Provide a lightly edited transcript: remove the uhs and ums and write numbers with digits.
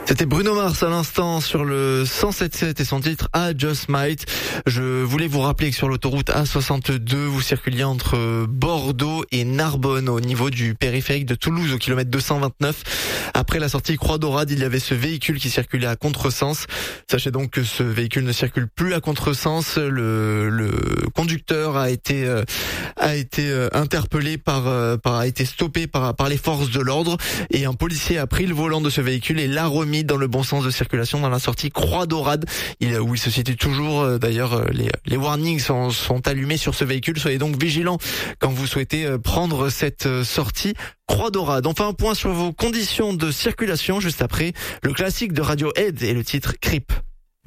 C'était Bruno Mars à l'instant sur le 107.7 et son titre I Just Might. Je voulais vous rappeler que sur l'autoroute A62, vous circuliez entre Bordeaux et Narbonne au niveau du périphérique de Toulouse au kilomètre 229. Après la sortie Croix d'Orade, il y avait ce véhicule qui circulait à contresens. Sachez donc que ce véhicule ne circule plus à contresens. Le conducteur a été interpellé a été stoppé par les forces de l'ordre et un policier a pris le volant de ce véhicule et l'a remis dans le bon sens de circulation dans la sortie Croix d'Orade, où il se situe toujours. D'ailleurs, les warnings sont allumés sur ce véhicule. Soyez donc vigilants quand vous souhaitez prendre cette sortie Croix d'Orade. On fait un point sur vos conditions de circulation juste après le classique de Radiohead et le titre Creep.